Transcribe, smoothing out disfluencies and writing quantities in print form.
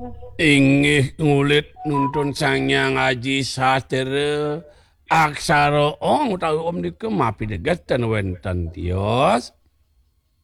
Inggih ngulit nuntun Sangyang Aji Satera aksara ong utawi om niku mapidegeten wonten tiyos